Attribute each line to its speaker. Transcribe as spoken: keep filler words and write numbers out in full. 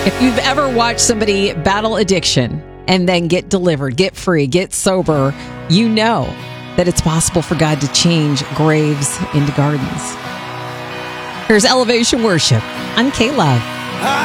Speaker 1: If you've ever watched somebody battle addiction and then get delivered, get free, get sober, you know that it's possible for God to change graves into gardens. Here's Elevation Worship on K-Love.